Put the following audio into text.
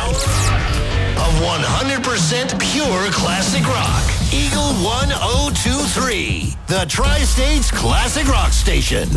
of 100% pure classic rock. Eagle 1023, the Tri-States Classic Rock Station.